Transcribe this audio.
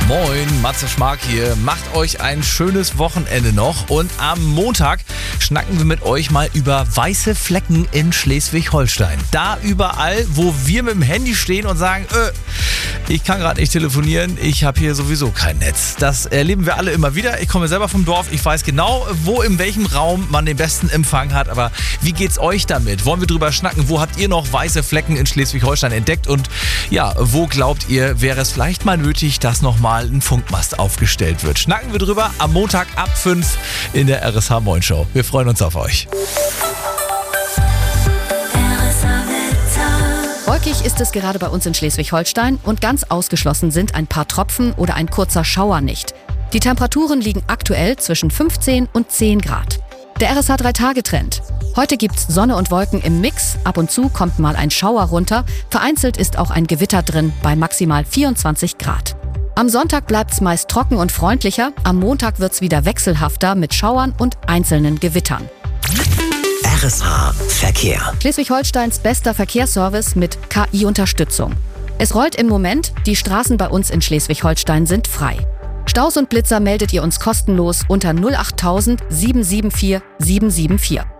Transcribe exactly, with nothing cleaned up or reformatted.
Moin, Matze Schmark hier. Macht euch ein schönes Wochenende noch und am Montag schnacken wir mit euch mal über weiße Flecken in Schleswig-Holstein. Da überall, wo wir mit dem Handy stehen und sagen, äh, ich kann gerade nicht telefonieren, ich habe hier sowieso kein Netz. Das erleben wir alle immer wieder. Ich komme selber vom Dorf, ich weiß genau, wo in welchem Raum man den besten Empfang hat. Aber wie geht's euch damit? Wollen wir drüber schnacken? Wo habt ihr noch weiße Flecken in Schleswig-Holstein entdeckt? Und ja, wo glaubt ihr, wäre es vielleicht mal nötig, dass nochmal ein Funkmast aufgestellt wird? Schnacken wir drüber am Montag ab fünf in der R S H Moin Show. Wir freuen uns auf euch. Wolkig ist es gerade bei uns in Schleswig-Holstein und ganz ausgeschlossen sind ein paar Tropfen oder ein kurzer Schauer nicht. Die Temperaturen liegen aktuell zwischen fünfzehn und zehn Grad. Der R S H drei Tage Trend. Heute gibt's Sonne und Wolken im Mix, ab und zu kommt mal ein Schauer runter, vereinzelt ist auch ein Gewitter drin bei maximal vierundzwanzig Grad. Am Sonntag bleibt's meist trocken und freundlicher, am Montag wird's wieder wechselhafter mit Schauern und einzelnen Gewittern. R S H Verkehr. Schleswig-Holsteins bester Verkehrsservice mit K I-Unterstützung. Es rollt im Moment, die Straßen bei uns in Schleswig-Holstein sind frei. Staus und Blitzer meldet ihr uns kostenlos unter null acht tausend sieben sieben vier sieben sieben vier.